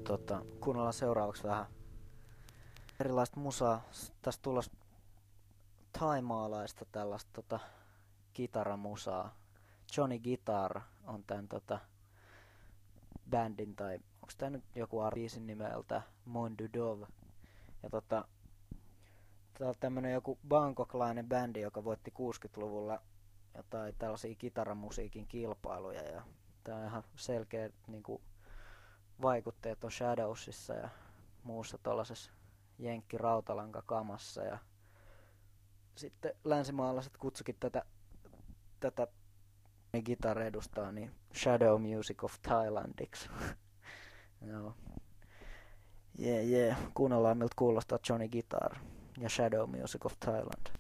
Kuunnellaan seuraavaksi vähän erilaista musaa. Tästä tulos thaimaalaista tällaista kitaramusaa. Johnny Guitar on tän bändin, tai onks tää nyt joku artistin nimeltä Mondu Dove. Ja tää on tämmönen joku bangkoklainen bändi, joka voitti 60-luvulla jotain tällaisia kitaramusiikin kilpailuja. Ja tää on ihan selkeä niinku vaikutteet on Shadowsissa ja muussa tollasessa jenkki rautalankakamassa. Ja sitten länsimaalaiset kutsukin tätä Guitar edustaa niin Shadow Music of Thailandiksi. Joo. Kuunnellaan miltä kuulostaa Johnny Guitar ja Shadow Music of Thailand.